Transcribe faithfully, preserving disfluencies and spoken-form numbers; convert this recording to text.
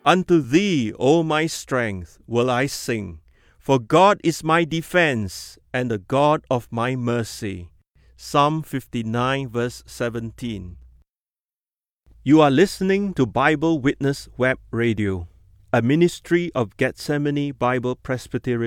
Unto thee, O my strength, will I sing, for God is my defense and the God of my mercy. Psalm fifty-nine, verse seventeen. You are listening to Bible Witness Web Radio, a ministry of Gethsemane Bible Presbyterian